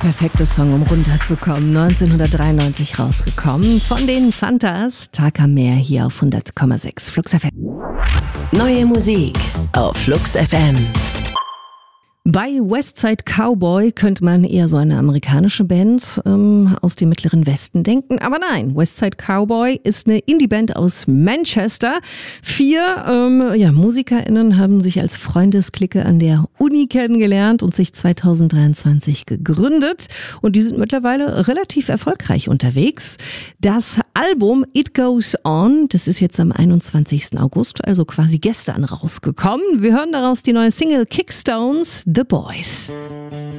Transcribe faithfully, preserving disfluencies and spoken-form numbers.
perfekte Song, um runterzukommen. neunzehnhundertdreiundneunzig rausgekommen. Von den Fantas. Tag am Meer hier auf hundert Komma sechs Flux F M. Neue Musik auf Flux F M. Bei Westside Cowboy könnte man eher so eine amerikanische Band ähm, aus dem Mittleren Westen denken. Aber nein, Westside Cowboy ist eine Indie-Band aus Manchester. Vier ähm, ja, MusikerInnen haben sich als Freundesklicke an der Uni kennengelernt und sich zweitausenddreiundzwanzig gegründet. Und die sind mittlerweile relativ erfolgreich unterwegs. Das Album It Goes On, das ist jetzt am einundzwanzigsten August, also quasi gestern rausgekommen. Wir hören daraus die neue Single Kickstones, The Boys.